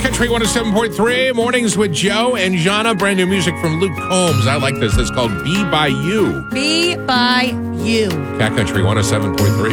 Country 107.3, Mornings with Joe and Jana. Brand new music from Luke Combs. I like this. This is called Be By You. Be by you. Cat Country 107.3.